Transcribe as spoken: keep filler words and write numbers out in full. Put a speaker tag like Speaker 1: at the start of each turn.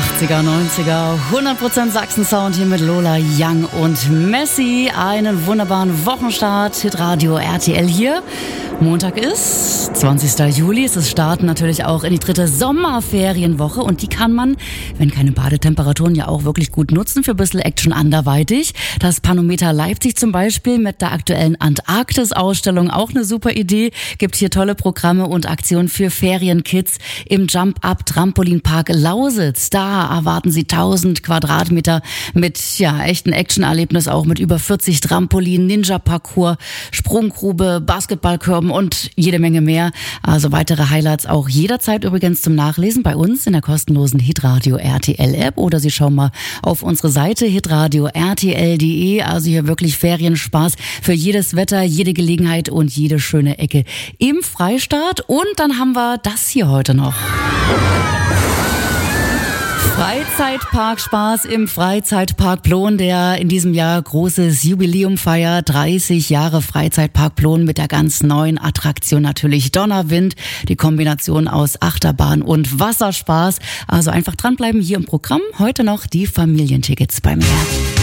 Speaker 1: achtziger, neunziger, hundert Prozent Sachsen-Sound hier mit Lola Young und Messi. Einen wunderbaren Wochenstart, Hitradio R T L hier. Montag ist zwanzigster Juli. Es ist Starten natürlich auch in die dritte Sommerferienwoche und die kann man, wenn keine Badetemperaturen, ja auch wirklich gut nutzen für ein bisschen Action anderweitig. Das Panometer Leipzig zum Beispiel mit der aktuellen Antarktis-Ausstellung auch eine super Idee. Gibt hier tolle Programme und Aktionen für Ferienkids im Jump-Up-Trampolinpark Lausitz. Da erwarten Sie tausend Quadratmeter mit ja echten Action-Erlebnis, auch mit über vierzig Trampolinen, Ninja-Parcours, Sprunggrube, Basketballkörben und jede Menge mehr. Also weitere Highlights auch jederzeit übrigens zum Nachlesen bei uns in der kostenlosen Hitradio R T L App oder Sie schauen mal auf unsere Seite hitradio r t l punkt d e. Also hier wirklich Ferienspaß für jedes Wetter, jede Gelegenheit und jede schöne Ecke im Freistaat. Und dann haben wir das hier heute noch. Freizeitparkspaß im Freizeitpark Plon, der in diesem Jahr großes Jubiläum feiert. dreißig Jahre Freizeitpark Plon mit der ganz neuen Attraktion natürlich Donnerwind. Die Kombination aus Achterbahn und Wasserspaß. Also einfach dranbleiben hier im Programm. Heute noch die Familientickets bei mir.